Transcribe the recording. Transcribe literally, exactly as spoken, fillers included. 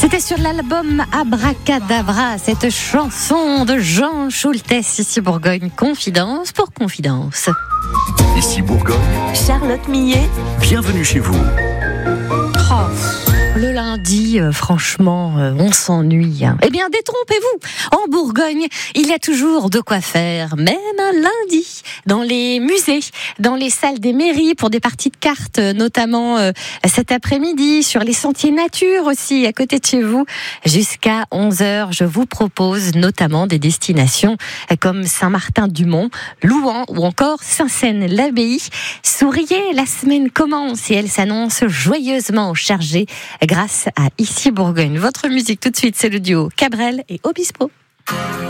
C'était sur l'album Abracadabra, cette chanson de Jean Schultes, ici Bourgogne, confidence pour confidence. Ici Bourgogne, Charlotte Millet, bienvenue chez vous. Oh, le lundi, euh, franchement, euh, on s'ennuie. Hein. Eh bien, détrompez-vous. En Bourgogne, il y a toujours de quoi faire, même un lundi, dans les musées, dans les salles des mairies pour des parties de cartes, notamment euh, cet après-midi, sur les sentiers nature aussi, à côté de chez vous. Jusqu'à onze heures, je vous propose notamment des destinations comme Saint-Martin-du-Mont, Louhans ou encore Saint-Seine-l'Abbaye. Souriez, la semaine commence et elle s'annonce joyeusement chargée grâce à Ici Bourgogne. Votre musique tout de suite, c'est le duo Cabrel et Obispo.